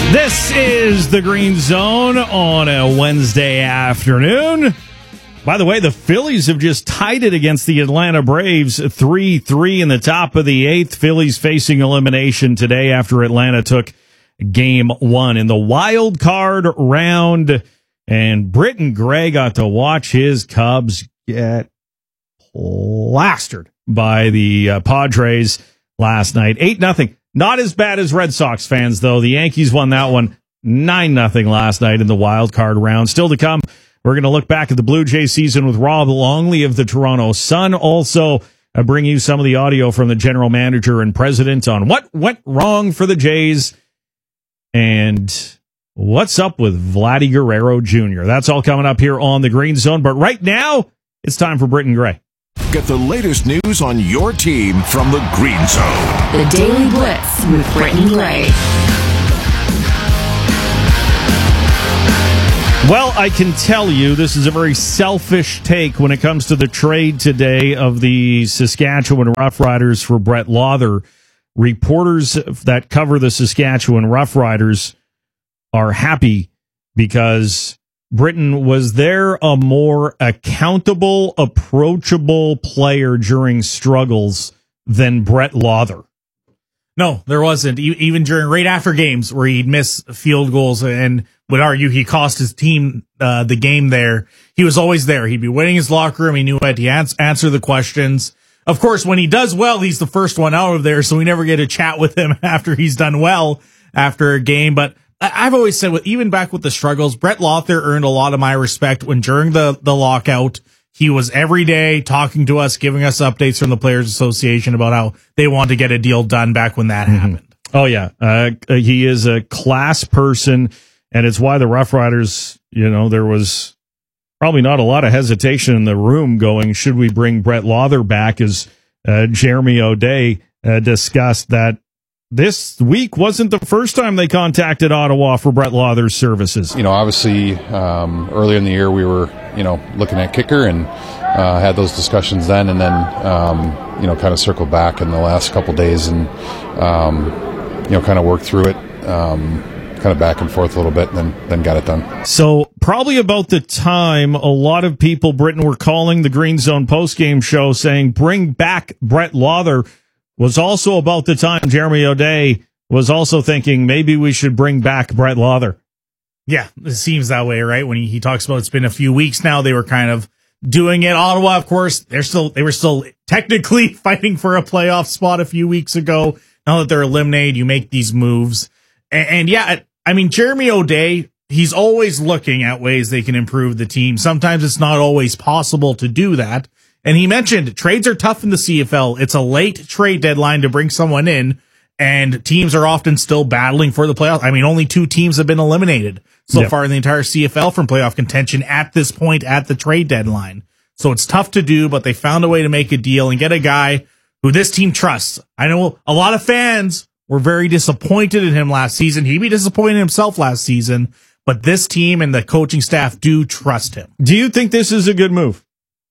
This is the Green Zone on a Wednesday afternoon. By the way, the Phillies have just tied it against the Atlanta Braves 3-3 in the top of the eighth. Phillies facing elimination today after Atlanta took game one in the wild card round. And Britton Gray got to watch his Cubs get plastered by the Padres last night. 8-0. Not as bad as Red Sox fans, though. The Yankees won that one 9-0 last night in the wild card round. Still to come, we're going to look back at the Blue Jays season with Rob Longley of the Toronto Sun. Also, bring you some of the audio from the general manager and president on what went wrong for the Jays and what's up with Vladdy Guerrero Jr. That's all coming up here on the Green Zone. But right now, it's time for Britton Gray. Get the latest news on your team from the Green Zone. The Daily Blitz with Britton Gray. Well, I can tell you this is a very selfish take when it comes to the trade today of the Saskatchewan Roughriders for Brett Lauther. Reporters that cover the Saskatchewan Roughriders are happy because Britton, was there a more accountable, approachable player during struggles than Brett Lauther? No, there wasn't. Even right after games where he'd miss field goals and would argue he cost his team the game there, he was always there. He'd be waiting in his locker room. He knew how to answer the questions. Of course, when he does well, he's the first one out of there, so we never get a chat with him after he's done well after a game. But I've always said, even back with the struggles, Brett Lauther earned a lot of my respect when during the lockout, he was every day talking to us, giving us updates from the Players Association about how they want to get a deal done back when that happened. Oh, yeah. He is a class person, and it's why the Roughriders, there was probably not a lot of hesitation in the room going, should we bring Brett Lauther back, as Jeremy O'Day discussed that this week wasn't the first time they contacted Ottawa for Brett Lauther's services. Obviously, earlier in the year we were, looking at kicker and had those discussions then, and then, kind of circled back in the last couple days and, kind of worked through it, kind of back and forth a little bit, and then got it done. So probably about the time a lot of people, Britton, were calling the Green Zone postgame show saying, bring back Brett Lauther, was also about the time Jeremy O'Day was also thinking maybe we should bring back Brett Lauther. Yeah, it seems that way, right? When he talks about it's been a few weeks now, they were kind of doing it. Ottawa, of course, they were still technically fighting for a playoff spot a few weeks ago. Now that they're eliminated, you make these moves. And yeah, I mean, Jeremy O'Day, he's always looking at ways they can improve the team. Sometimes it's not always possible to do that. And he mentioned trades are tough in the CFL. It's a late trade deadline to bring someone in, and teams are often still battling for the playoffs. I mean, only 2 teams have been eliminated so far in the entire CFL from playoff contention at this point at the trade deadline. So it's tough to do, but they found a way to make a deal and get a guy who this team trusts. I know a lot of fans were very disappointed in him last season. He'd be disappointed in himself last season, but this team and the coaching staff do trust him. Do you think this is a good move?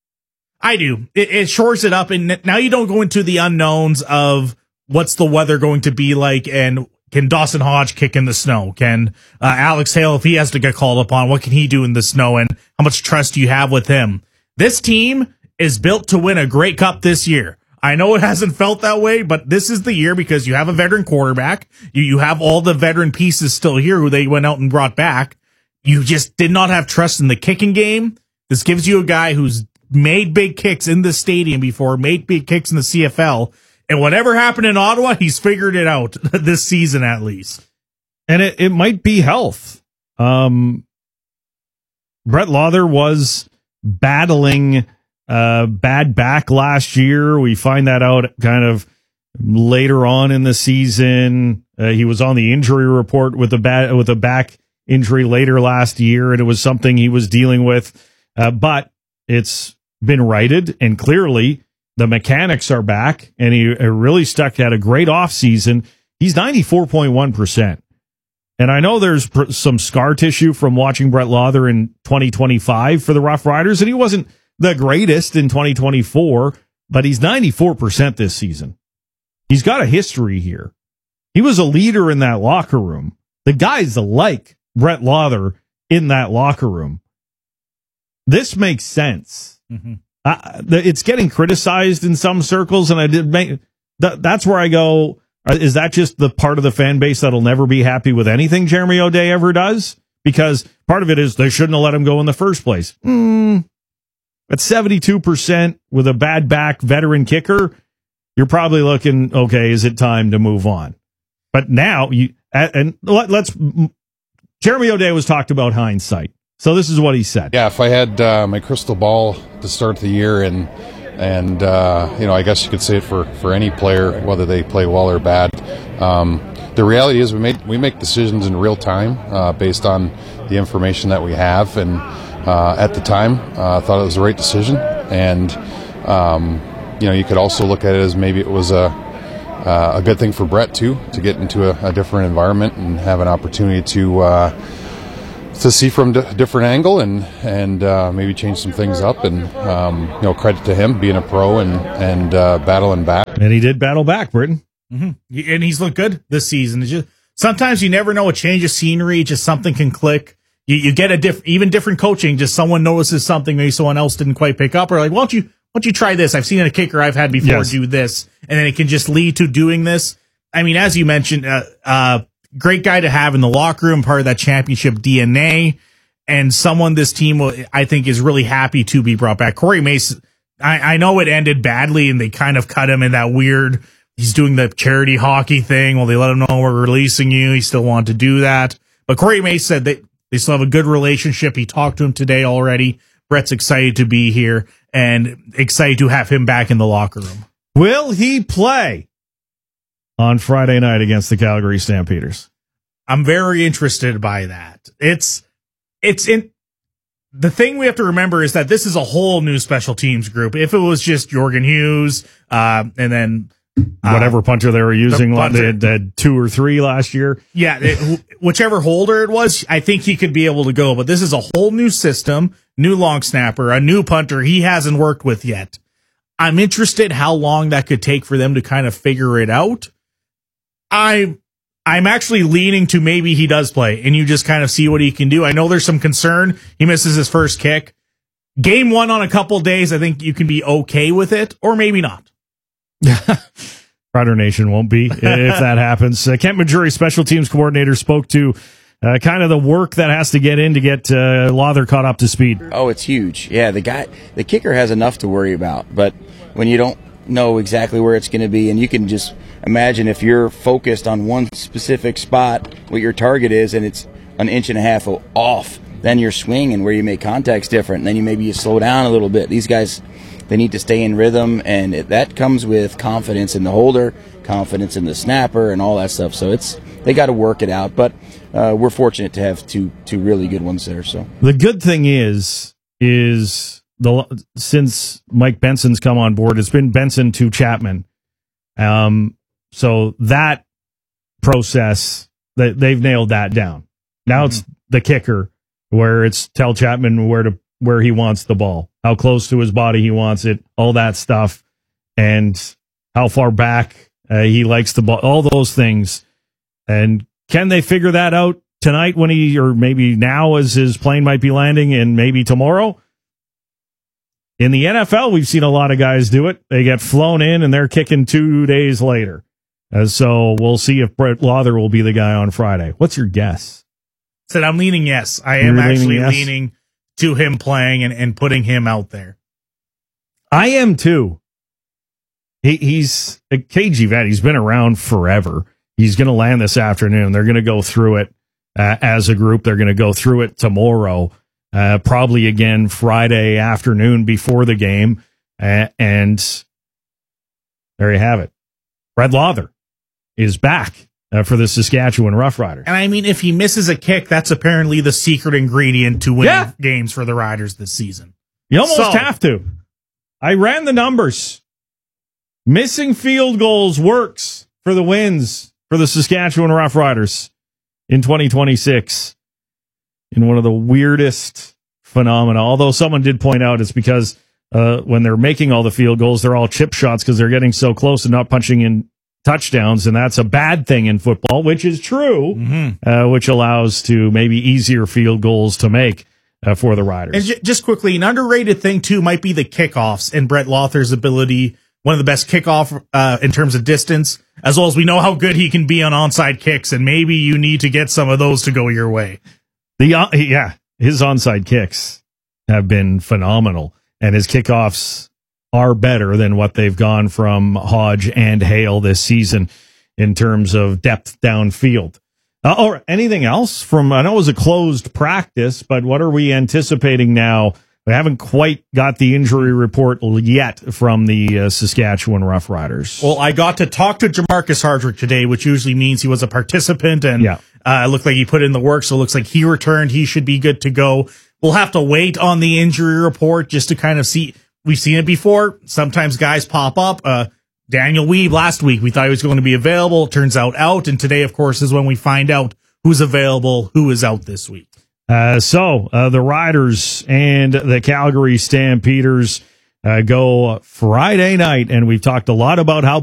I do. It shores it up, and now you don't go into the unknowns of what's the weather going to be like, and can Dawson Hodge kick in the snow? Can Alex Hale, if he has to get called upon, what can he do in the snow, and how much trust do you have with him? This team is built to win a Grey Cup this year. I know it hasn't felt that way, but this is the year because you have a veteran quarterback. You have all the veteran pieces still here who they went out and brought back. You just did not have trust in the kicking game. This gives you a guy who's made big kicks in the stadium before, made big kicks in the CFL, and whatever happened in Ottawa, he's figured it out this season at least. And it might be health. Brett Lauther was battling bad back last year. We find that out kind of later on in the season. He was on the injury report with a back injury later last year, and it was something he was dealing with. But it's been righted, and clearly the mechanics are back, and he really had a great offseason. He's 94.1%. And I know there's some scar tissue from watching Brett Lauther in 2025 for the Rough Riders, and he wasn't the greatest in 2024, but he's 94% this season. He's got a history here. He was a leader in that locker room. the guys like Brett Lauder in that locker room. This makes sense. Mm-hmm. It's getting criticized in some circles, and I did make that's where I go. Is that just the part of the fan base that'll never be happy with anything Jeremy O'Day ever does? Because part of it is they shouldn't have let him go in the first place. At 72% with a bad back veteran kicker, you're probably looking, okay, is it time to move on? But now, Jeremy O'Day was talked about hindsight. So this is what he said. Yeah, if I had my crystal ball to start the year, and I guess you could say it for any player, whether they play well or bad. The reality is we make decisions in real time based on the information that we have, and at the time I thought it was the right decision. And you could also look at it as maybe it was a good thing for Brett too, to get into a different environment and have an opportunity to see from a different angle and maybe change some things up. And credit to him being a pro and battling back. And he did battle back, Britton. Mm-hmm. And he's looked good this season. It's just, sometimes you never know, a change of scenery, just something can click. You get even different coaching, just someone notices something maybe someone else didn't quite pick up, or like, why don't you try this? I've seen a kicker I've had before do this, and then it can just lead to doing this. I mean, as you mentioned, great guy to have in the locker room, part of that championship DNA, and someone this team, I think, is really happy to be brought back. Corey Mason, I know it ended badly, and they kind of cut him in that weird, he's doing the charity hockey thing. Well, they let him know we're releasing you. He still wanted to do that. But Corey Mason said that they still have a good relationship. He talked to him today already. Brett's excited to be here and excited to have him back in the locker room. Will he play on Friday night against the Calgary Stampeders? I'm very interested by that. It's in the thing we have to remember is that this is a whole new special teams group. If it was just Jorgen Hughes, and then whatever punter they were using, they had 2 or 3 last year. Yeah, whichever holder it was, I think he could be able to go. But this is a whole new system, new long snapper, a new punter he hasn't worked with yet. I'm interested how long that could take for them to kind of figure it out. I'm actually leaning to maybe he does play, and you just kind of see what he can do. I know there's some concern. He misses his first kick. Game 1 on a couple days, I think you can be okay with it, or maybe not. Rider Nation won't be if that happens. Kent Majuri, special teams coordinator, spoke to kind of the work that has to get in to get Lauder caught up to speed. Oh, it's huge. Yeah, the kicker has enough to worry about, but when you don't know exactly where it's going to be, and you can just imagine if you're focused on one specific spot, what your target is, and it's an inch and a half off, then your swing and where you make contact's different, and then you slow down a little bit. These guys, they need to stay in rhythm, and that comes with confidence in the holder, confidence in the snapper, and all that stuff. So they got to work it out, but we're fortunate to have two really good ones there. So the good thing is since Mike Benson's come on board, it's been Benson to Chapman. So that process, they've nailed that down. Now it's the kicker, where it's tell Chapman where he wants the ball, how close to his body he wants it, all that stuff, and how far back he likes the ball, all those things. And can they figure that out tonight or maybe now as his plane might be landing, and maybe tomorrow? In the NFL, we've seen a lot of guys do it. They get flown in and they're kicking 2 days later. So we'll see if Brett Lauder will be the guy on Friday. What's your guess? Said I'm leaning yes. I am actually leaning to him playing and putting him out there. I am too. He's a KG vet. He's been around forever. He's going to land this afternoon. They're going to go through it as a group. They're going to go through it tomorrow. Probably again Friday afternoon before the game. And there you have it. Brett Lauder is back for the Saskatchewan Roughriders. And I mean, if he misses a kick, that's apparently the secret ingredient to winning games for the Riders this season. You almost have to. I ran the numbers. Missing field goals works for the wins for the Saskatchewan Roughriders in 2026. In one of the weirdest phenomena. Although someone did point out it's because when they're making all the field goals, they're all chip shots because they're getting so close and not punching in touchdowns, and that's a bad thing in football, which is true, which allows to maybe easier field goals to make for the Riders. And just quickly, an underrated thing, too, might be the kickoffs and Brett Lawther's ability, one of the best kickoff in terms of distance, as well as we know how good he can be on onside kicks, and maybe you need to get some of those to go your way. His onside kicks have been phenomenal, and his kickoffs are better than what they've gone from Hodge and Hale this season in terms of depth downfield. Or anything else from, I know it was a closed practice, but what are we anticipating now? We haven't quite got the injury report yet from the Saskatchewan Roughriders. Well, I got to talk to Jamarcus Hardrick today, which usually means he was a participant, and it looked like he put in the work, so it looks like he returned. He should be good to go. We'll have to wait on the injury report just to kind of see. We've seen it before. Sometimes guys pop up. Daniel Weeb last week, we thought he was going to be available. Turns out. And today, of course, is when we find out who's available, who is out this week. So the Riders and the Calgary Stampeders go Friday night, and we've talked a lot about how